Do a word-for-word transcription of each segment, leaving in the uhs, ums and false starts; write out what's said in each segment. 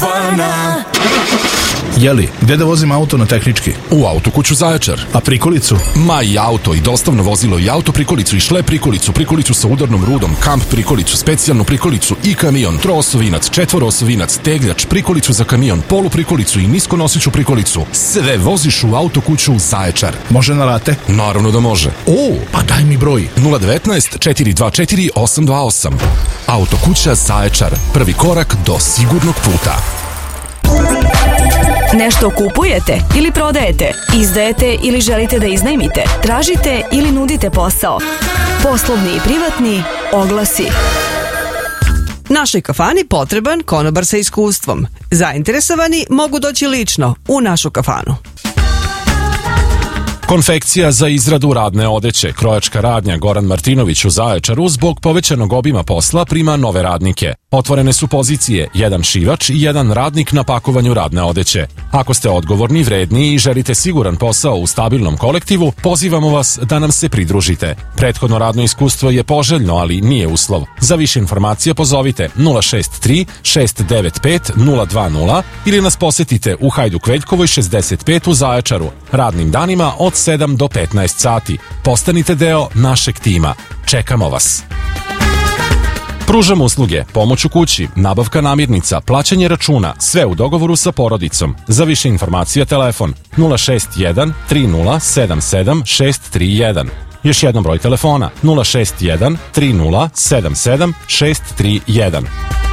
Kafana. Jeli, gde da vozim auto na tehnički? U Autokuću Zaječar. A prikolicu? Ma i auto, i dostavno vozilo, i auto prikolicu, i šlep prikolicu, prikolicu sa udarnom rudom, kamp prikolicu, specijalnu prikolicu i kamion, troosovinac, četvoroosovinac, tegljač, prikolicu za kamion, polu prikolicu i niskonosiću prikolicu. Sve voziš u Autokuću Zaječar. Može na rate? Naravno da može. O, pa daj mi broj. nula devetnaest četiri dva četiri osam dva osam. Autokuća Zaječar. Prvi korak do sigurnog puta. Nešto kupujete ili prodajete, izdajete ili želite da iznajmite, tražite ili nudite posao, poslovni i privatni, oglasi. Našoj kafani potreban konobar sa iskustvom. Zainteresovani mogu doći lično u našu kafanu. Konfekcija za izradu radne odeće, krojačka radnja Goran Martinović u Zaječaru zbog povećanog obima posla prima nove radnike. Otvorene su pozicije, jedan šivač i jedan radnik na pakovanju radne odeće. Ako ste odgovorni, vredni i želite siguran posao u stabilnom kolektivu, pozivamo vas da nam se pridružite. Prethodno radno iskustvo je poželjno, ali nije uslov. Za više informacija pozovite nula šest tri šest devet pet nula dva nula ili nas posetite u Hajduk Veljkovoj šezdeset pet u Zaječaru, radnim danima od sedam do petnaest sati. Postanite deo našeg tima. Čekamo vas. Pružamo usluge, pomoć u kući, nabavka namirnica, plaćanje računa, sve u dogovoru sa porodicom. Za više informacija telefon nula šest jedan tri nula sedam sedam šest tri jedan. Još jednom broj telefona nula šest jedan tri nula sedam sedam šest tri jedan.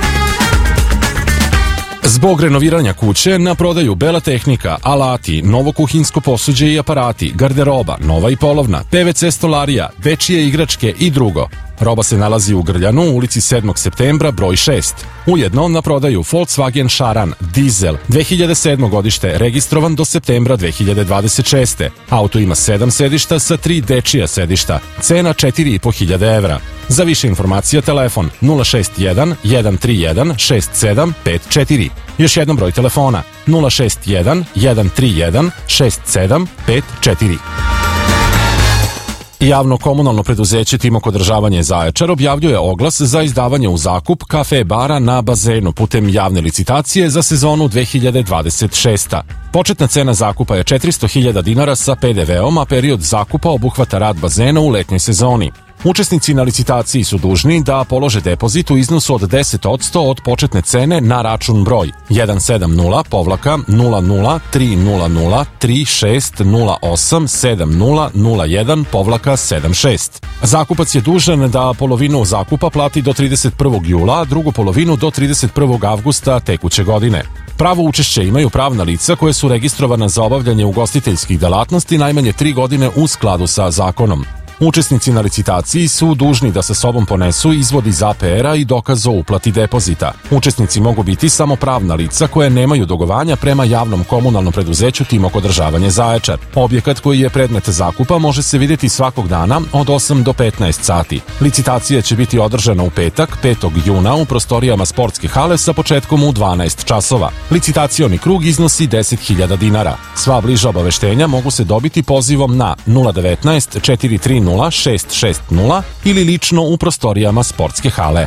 Zbog renoviranja kuće na prodaju bela tehnika, alati, novo kuhinsko posuđe i aparati, garderoba, nova i polovna, P V C stolarija, dečije igračke i drugo. Roba se nalazi u Grljanu, u ulici sedmog septembra, broj šest. Ujedno na prodaju Volkswagen Šaran, dizel, dve hiljade sedmo godište, registrovan do septembra dve hiljade dvadeset šeste. Auto ima sedam sedišta sa tri dečija sedišta. Cena četiri i po hiljade evra. Za više informacija telefon nula šest jedan jedan tri jedan šest sedam pet četiri. Još jednom broj telefona nula šest jedan jedan tri jedan šest sedam pet četiri. Javno komunalno preduzeće Timok održavanje Zaječar objavljuje oglas za izdavanje u zakup kafe bara na bazenu putem javne licitacije za sezonu dve hiljade dvadeset šeste. Početna cena zakupa je četiristo hiljada dinara sa pe de veom, a period zakupa obuhvata rad bazena u letnjoj sezoni. Učesnici na licitaciji su dužni da polože depozit u iznosu od deset posto od početne cene na račun broj jedan sedam nula povlaka nula nula tri nula nula tri šest nula osam sedam nula nula jedan povlaka sedam šest. Zakupac je dužan da polovinu zakupa plati do trideset prvog jula, a drugu polovinu do trideset prvog avgusta tekuće godine. Pravo učešće imaju pravna lica koje su registrovana za obavljanje ugostiteljskih delatnosti najmanje tri godine u skladu sa zakonom. Učesnici na licitaciji su dužni da sa sobom ponesu izvod iz a pe era i dokaz o uplati depozita. Učesnici mogu biti samo pravna lica koje nemaju dugovanja prema javnom komunalnom preduzeću Timok održavanje Zaječar. Objekat koji je predmet zakupa može se vidjeti svakog dana od osam do petnaest sati. Licitacija će biti održana u petak, petog juna u prostorijama sportske hale sa početkom u dvanaest časova. Licitacioni krug iznosi deset hiljada dinara. Sva bliža obaveštenja mogu se dobiti pozivom na nula devetnaest četiri tri nula šest šest nula ili lično u prostorijama sportske hale.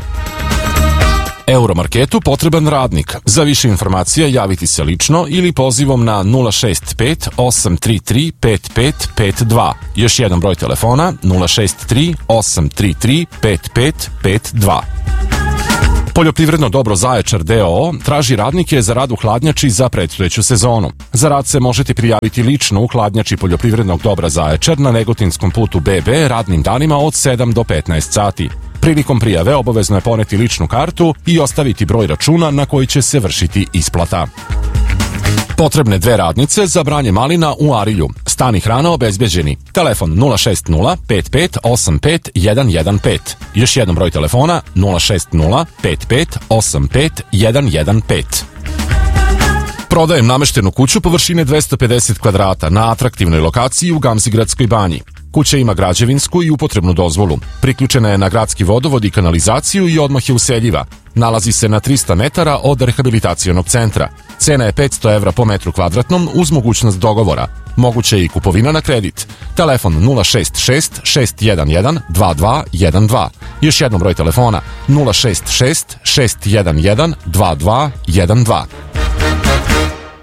Euromarketu potreban radnik. Za više informacija javiti se lično ili pozivom na nula šest pet osam tri tri pet pet pet dva. Još jedan broj telefona nula šest tri osam tri tri pet pet pet dva. Poljoprivredno dobro Zaječar d o o traži radnike za rad u hladnjači za predstojeću sezonu. Za rad se možete prijaviti lično u hladnjači Poljoprivrednog dobra Zaječar na Negotinskom putu be be radnim danima od sedam do petnaest sati. Prilikom prijave obavezno je poneti ličnu kartu i ostaviti broj računa na koji će se vršiti isplata. Potrebne dve radnice za branje malina u Arilju. Stan i hrana obezbeđeni. Telefon nula šest nula pet pet osam pet jedan jedan pet. Još jednom broj telefona nula šest nula pet pet osam pet jedan jedan pet. Prodajem nameštenu kuću površine dvesta pedeset kvadrata na atraktivnoj lokaciji u Gamzigradskoj banji. Kuća ima građevinsku i upotrebnu dozvolu. Priključena je na gradski vodovod i kanalizaciju i odmah je useljiva. Nalazi se na trista metara od rehabilitacionog centra. Cena je petsto evra po metru kvadratnom uz mogućnost dogovora. Moguće je i kupovina na kredit. Telefon nula šest šest šest jedan jedan dva dva jedan dva. Još jednom broj telefona nula šest šest šest jedan jedan dva dva jedan dva.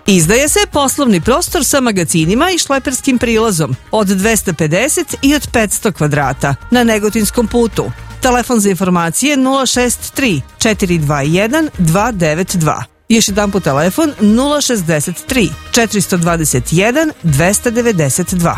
Izdaje se poslovni prostor sa magacinima i šleperskim prilazom od dvesta pedeset i od petsto kvadrata na Negotinskom putu. Telefon za informacije nula šest tri četiri dva jedan dva devet dva. Još jedan po telefon nula šest tri četiri dva jedan dva devet dva.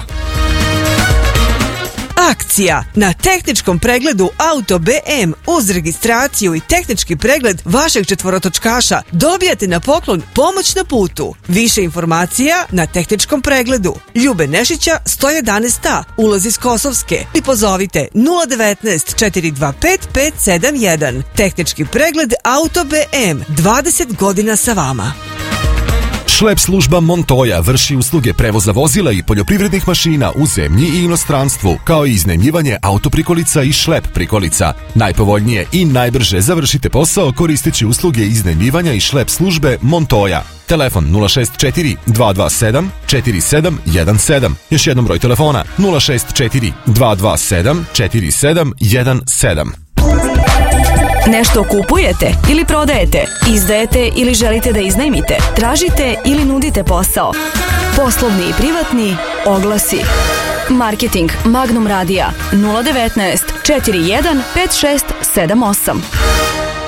Akcija na tehničkom pregledu Auto B M uz registraciju i tehnički pregled vašeg četvorotočkaša dobijate na poklon pomoć na putu. Više informacija na tehničkom pregledu Ljube Nešića sto jedanaest A, ulaz iz Kosovske, i pozovite nula devetnaest četiri dva pet pet sedam jedan. Tehnički pregled Auto B M, dvadeset godina sa vama. Šlep služba Montoya vrši usluge prevoza vozila i poljoprivrednih mašina u zemlji i inostranstvu, kao i iznajmljivanje autoprikolica i šlep prikolica. Najpovoljnije i najbrže završite posao koristeći usluge iznajmljivanja i šlep službe Montoya. Telefon nula šest četiri dva dva sedam četiri sedam jedan sedam. Još jednom broj telefona nula šest četiri dva dva sedam četiri sedam jedan sedam. Nešto kupujete ili prodajete, izdajete ili želite da iznajmite, tražite ili nudite posao. Poslovni i privatni oglasi. Marketing Magnum Radija nula devetnaest četiri jedan pet šest sedam osam.